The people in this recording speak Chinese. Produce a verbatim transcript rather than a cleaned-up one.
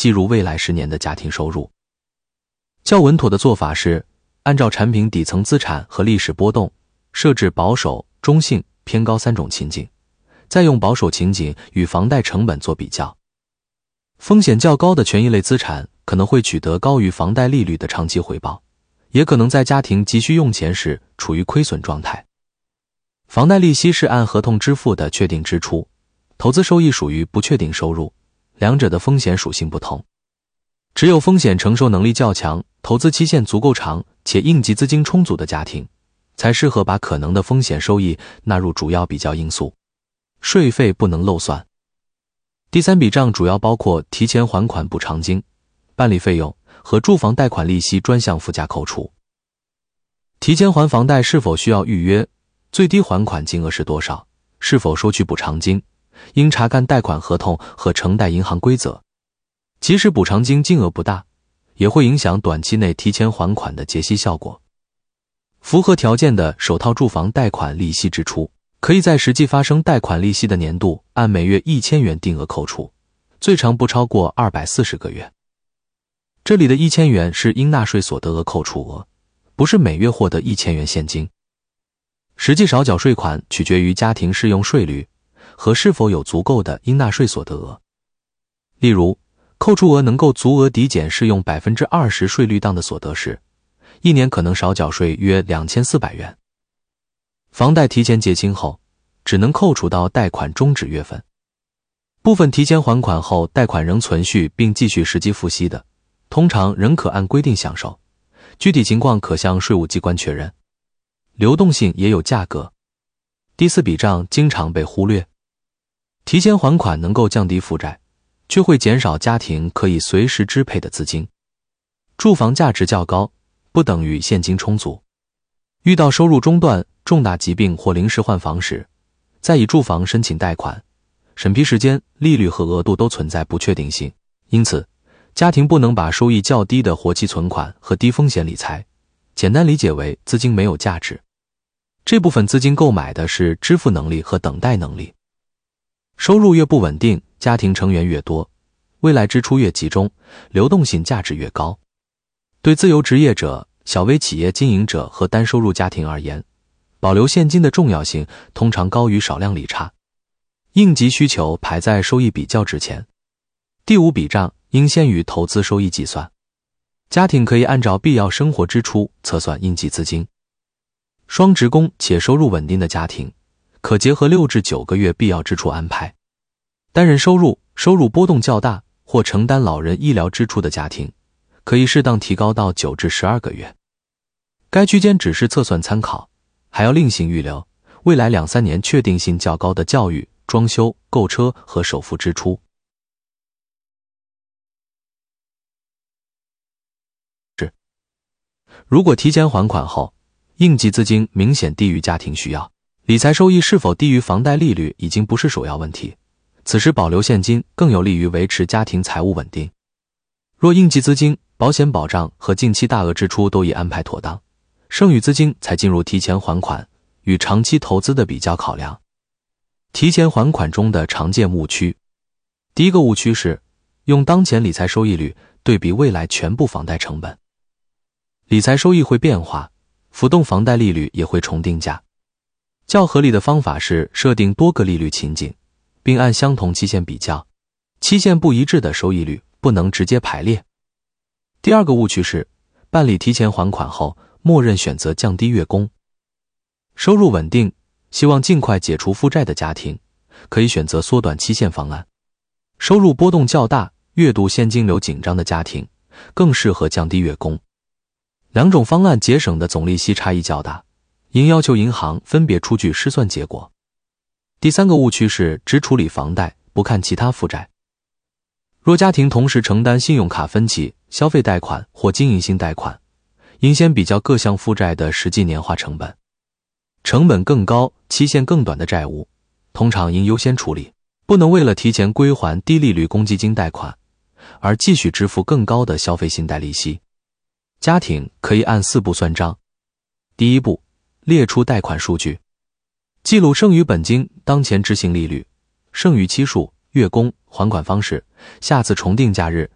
计入未来十年的家庭收入。较稳妥的做法是，按照产品底层资产和历史波动，设置保守、中性、偏高三种情景，再用保守情景与房贷成本做比较。风险较高的权益类资产可能会取得高于房贷利率的长期回报，也可能在家庭急需用钱时处于亏损状态。房贷利息是按合同支付的确定支出，投资收益属于不确定收入，两者的风险属性不同。只有风险承受能力较强、投资期限足够长且应急资金充足的家庭，才适合把可能的风险收益纳入主要比较因素。税费不能漏算。第三笔账主要包括提前还款补偿金、办理费用和住房贷款利息专项附加扣除。提前还房贷是否需要预约？最低还款金额是多少？是否收取补偿金？应查看贷款合同和承贷银行规则。即使补偿金金额不大，也会影响短期内提前还款的结息效果。符合条件的首套住房贷款利息支出，可以在实际发生贷款利息的年度按每月一千元定额扣除，最长不超过二百四十个月。这里的一千元是应纳税所得额扣除额，不是每月获得一千元现金。实际少缴税款取决于家庭适用税率和是否有足够的应纳税所得额。例如，扣除额能够足额抵减适用 百分之二十 税率档的所得时，一年可能少缴税约两千四百元。房贷提前结清后，只能扣除到贷款终止月份。部分提前还款后贷款仍存续并继续实际付息的，通常仍可按规定享受，具体情况可向税务机关确认。流动性也有价格。第四笔账经常被忽略。提前还款能够降低负债，却会减少家庭可以随时支配的资金。住房价值较高，不等于现金充足。遇到收入中断、重大疾病或临时换房时，再以住房申请贷款，审批时间、利率和额度都存在不确定性，因此，家庭不能把收益较低的活期存款和低风险理财简单理解为资金没有价值。这部分资金购买的是支付能力和等待能力。收入越不稳定，家庭成员越多，未来支出越集中，流动性价值越高。对自由职业者、小微企业经营者和单收入家庭而言，保留现金的重要性通常高于少量理差。应急需求排在收益比较之前。第五笔账应先于投资收益计算。家庭可以按照必要生活支出测算应急资金。双职工且收入稳定的家庭，可结合六至九个月必要支出安排。单人收入、收入波动较大或承担老人医疗支出的家庭，可以适当提高到九至十二个月。该区间只是测算参考，还要另行预留未来两三年确定性较高的教育、装修、购车和首付支出。是，如果提前还款后，应急资金明显低于家庭需要，理财收益是否低于房贷利率已经不是首要问题，此时保留现金更有利于维持家庭财务稳定。若应急资金、保险保障和近期大额支出都已安排妥当，剩余资金才进入提前还款与长期投资的比较考量。提前还款中的常见误区。第一个误区是用当前理财收益率对比未来全部房贷成本。理财收益会变化，浮动房贷利率也会重定价。较合理的方法是设定多个利率情景，并按相同期限比较，期限不一致的收益率不能直接排列。第二个误区是办理提前还款后默认选择降低月供。收入稳定，希望尽快解除负债的家庭，可以选择缩短期限方案。收入波动较大、月度现金流紧张的家庭，更适合降低月供。两种方案节省的总利息差异较大，应要求银行分别出具失算结果。第三个误区是只处理房贷，不看其他负债。若家庭同时承担信用卡分期、消费贷款或经营性贷款，应先比较各项负债的实际年化成本。成本更高、期限更短的债务，通常应优先处理，不能为了提前归还低利率公积金贷款，而继续支付更高的消费信贷利息。家庭可以按四步算账。第一步，列出贷款数据，记录剩余本金、当前执行利率、剩余期数、月供、还款方式、下次重定价日、